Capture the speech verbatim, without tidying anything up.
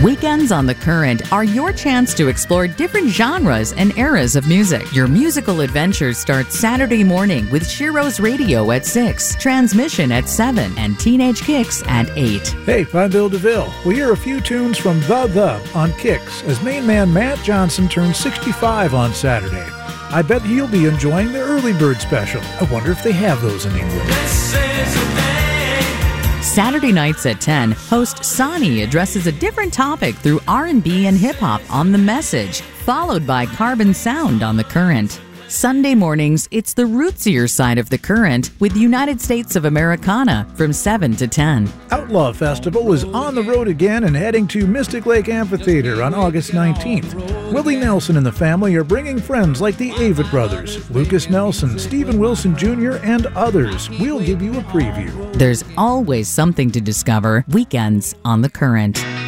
Weekends on the Current are your chance to explore different genres and eras of music. Your musical adventures start Saturday morning with Shiro's Radio at six, Transmission at seven, and Teenage Kicks at eight. Hey, I'm Bill DeVille. We'll hear a few tunes from The The on Kicks as main man Matt Johnson turns sixty-five on Saturday. I bet he'll be enjoying the early bird special. I wonder if they have those in England. Saturday nights at ten, host Sonny addresses a different topic through R and B and hip-hop on The Message, followed by Carbon Sound on The Current. Sunday mornings, it's the rootsier side of The Current with United States of Americana from seven to ten. Outlaw Festival is on the road again and heading to Mystic Lake Amphitheater on August nineteenth. Willie Nelson and the family are bringing friends like the Avett Brothers, Lucas Nelson, Stephen Wilson Junior, and others. We'll give you a preview. There's always something to discover. Weekends on The Current.